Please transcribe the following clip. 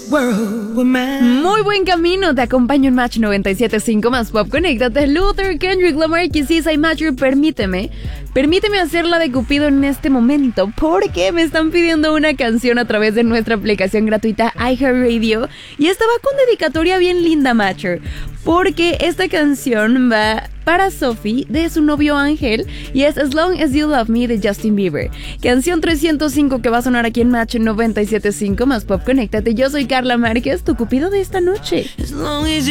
Muy buen camino, te acompaño en Match 97.5 más Pop. Conéctate, Luther, Kendrick Lamar, Kizisa y Matcher. Permíteme hacer la de Cupido en este momento, porque me están pidiendo una canción a través de nuestra aplicación gratuita iHeartRadio, y esta va con dedicatoria bien linda, Matcher, porque esta canción va para Sophie de su novio Ángel y es As Long As You Love Me de Justin Bieber. Canción 305 que va a sonar aquí en Match 97.5 más Pop. Conéctate, yo soy Carla Márquez, tu Cupido de esta noche.